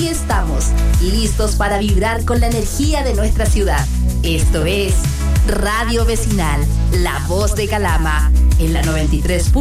aquí estamos, listos para vibrar con la energía de nuestra ciudad. Esto es Radio Vecinal, la voz de Calama, en la 93.